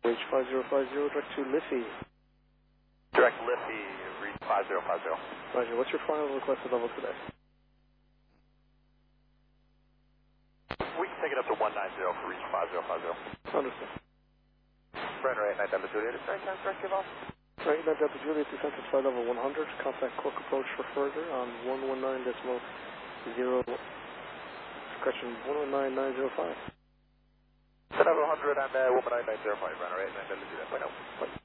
H5050, direct to Liffey. Direct Liffey, reach 5050. Roger, what's your final requested level today? We can take it up to 190 for reach 5050. Understood. Brenda 89 Delta Juliet, is there any chance direct give off? Right, now Delta Juliet, descent to flight level 100, contact Cork approach for further on 119.0, correction, 119905. Set level 100 and 11905, Brenda 89 Delta Juliet, bye now. Bye.